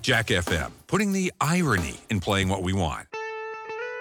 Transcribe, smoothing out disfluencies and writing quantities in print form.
Jack FM, putting the irony in playing what we want.